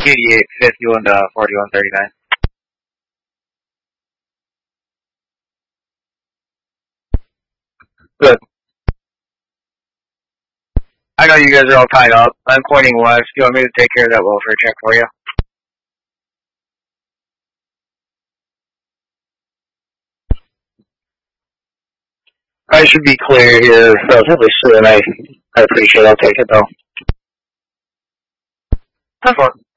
8851 to 4139. Good. I know you guys are all tied up. I'm pointing west. Do you want me to take care of that welfare check for you? I should be clear here relatively soon. I appreciate it. I'll take it though. 10-4.